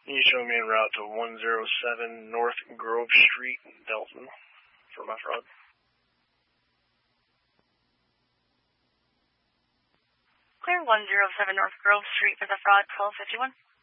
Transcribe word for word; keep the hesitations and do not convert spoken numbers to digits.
Can you show me en route to one oh seven North Grove Street, Delton, for my fraud? Clear one oh seven North Grove Street for the fraud, twelve fifty-one.